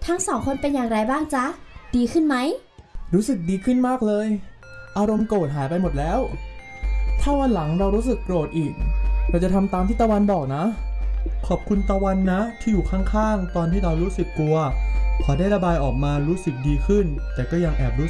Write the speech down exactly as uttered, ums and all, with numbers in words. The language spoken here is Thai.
ทั้งสองคนเป็นอย่างไรบ้างจ๊ะดีขึ้นไหมรู้สึกดีขึ้นมากเลยอารมณ์โกรธหายไปหมดแล้วถ้าวันหลังเรารู้สึกโกรธอีกเราจะทำตามที่ตะวันบอกนะขอบคุณตะวันนะที่อยู่ข้างๆตอนที่เรารู้สึกกลัวพอได้ระบายออกมารู้สึกดีขึ้นแต่ก็ยังแอบรู้